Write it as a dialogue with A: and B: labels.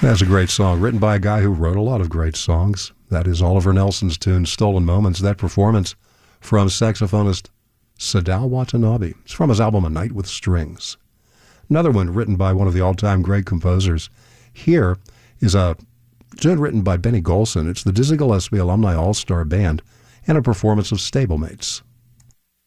A: That's a great song, written by a guy who wrote a lot of great songs. That is Oliver Nelson's tune, Stolen Moments. That performance from saxophonist Sadao Watanabe. It's from his album A Night with Strings. Another one written by one of the all-time great composers. Here is a tune written by Benny Golson. It's the Dizzy Gillespie Alumni All-Star Band and a performance of Stablemates.